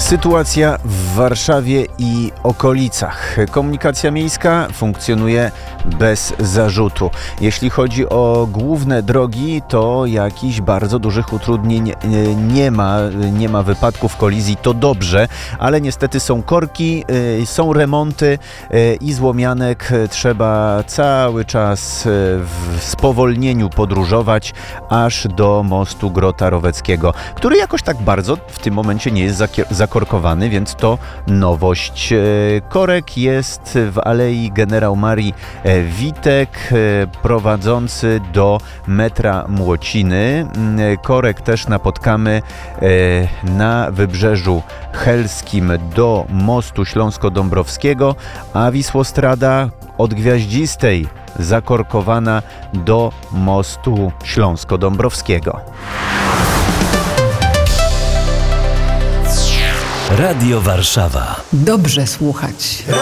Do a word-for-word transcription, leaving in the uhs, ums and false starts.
Sytuacja w Warszawie i okolicach. Komunikacja miejska funkcjonuje bez zarzutu. Jeśli chodzi o główne drogi, to jakichś bardzo dużych utrudnień nie ma. Nie ma wypadków, kolizji, to dobrze, ale niestety są korki, są remonty i złomianek. Trzeba cały czas w spowolnieniu podróżować aż do mostu Grota Roweckiego, który jakoś tak bardzo w tym momencie nie jest zakorkowany, więc to nowość. Korek jest w Alei Generał Marii Witek, prowadzący do metra Młociny. Korek też napotkamy na Wybrzeżu Helskim do mostu Śląsko-Dąbrowskiego, a Wisłostrada od Gwiaździstej zakorkowana do mostu Śląsko-Dąbrowskiego. Radio Warszawa. Dobrze słuchać.